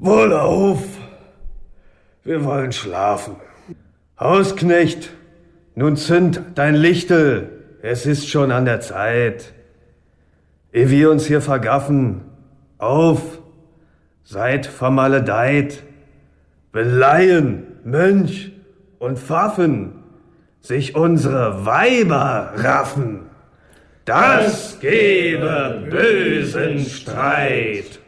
Wohlauf, wir wollen schlafen. Hausknecht, nun zünd dein Lichtel, es ist schon an der Zeit. Ehe wir uns hier vergaffen, auf, seid vermaledeit. Wenn Laien, Mönch und Pfaffen sich unsere Weiber raffen, das gebe bösen Streit.